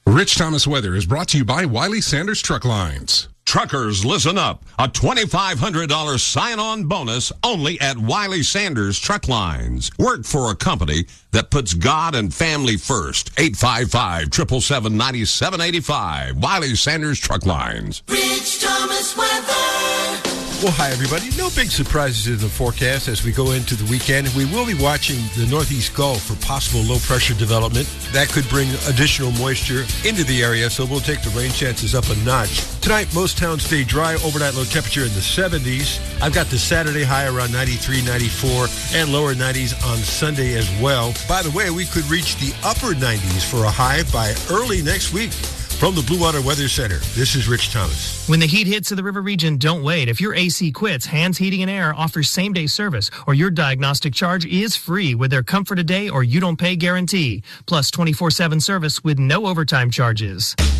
Rich Thomas weather is brought to you by Wiley Sanders Truck Lines. Truckers, listen up. A $2,500 sign-on bonus only at Wiley Sanders Truck Lines. Work for a company that puts God and family first. 855-777-9785. Wiley Sanders Truck Lines. Rich Thomas weather. Well, hi, everybody. No big surprises in the forecast as we go into the weekend. We will be watching the Northeast Gulf for possible low-pressure development. That could bring additional moisture into the area, so we'll take the rain chances up a notch. Tonight, most towns stay dry. Overnight low temperature in the 70s. I've got the Saturday high around 93, 94, and lower 90s on Sunday as well. By the way, we could reach the upper 90s for a high by early next week. From the Blue Water Weather Center, this is Rich Thomas. When the heat hits to the river region, don't wait. If your AC quits, Hands Heating and Air offers same-day service, or your diagnostic charge is free with their Comfort a Day or You Don't Pay guarantee, plus 24/7 service with no overtime charges.